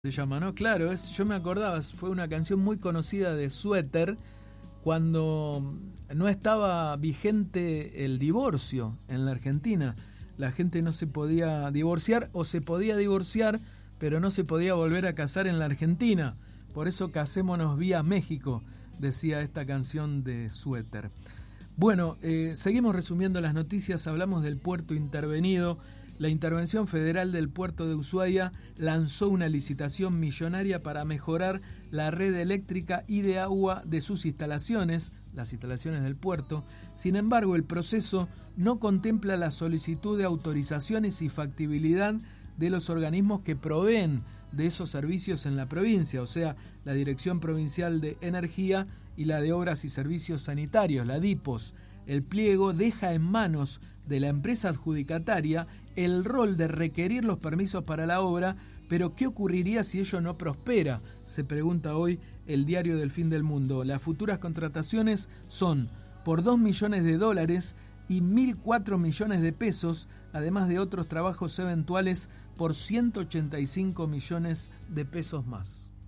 Se llama, ¿no? Claro, yo me acordaba, fue una canción muy conocida de Suéter cuando no estaba vigente el divorcio en la Argentina. La gente no se podía divorciar o se podía divorciar, pero no se podía volver a casar en la Argentina. Por eso casémonos vía México, decía esta canción de Suéter. Bueno, seguimos resumiendo las noticias, hablamos del puerto intervenido. La Intervención Federal del Puerto de Ushuaia lanzó una licitación millonaria para mejorar la red eléctrica y de agua de sus instalaciones, las instalaciones del puerto. Sin embargo, el proceso no contempla la solicitud de autorizaciones y factibilidad de los organismos que proveen de esos servicios en la provincia, o sea, la Dirección Provincial de Energía y la de Obras y Servicios Sanitarios, la DIPOS. El pliego deja en manos de la empresa adjudicataria el rol de requerir los permisos para la obra, pero ¿qué ocurriría si ello no prospera?, se pregunta hoy el Diario del Fin del Mundo. Las futuras contrataciones son por $2 millones y 1.004 millones de pesos, además de otros trabajos eventuales por 185 millones de pesos más.